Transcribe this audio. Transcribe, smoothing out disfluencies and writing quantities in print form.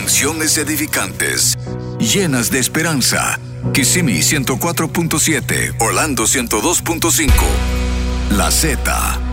canciones edificantes, llenas de esperanza. Kissimmee 104.7, Orlando 102.5. La Z.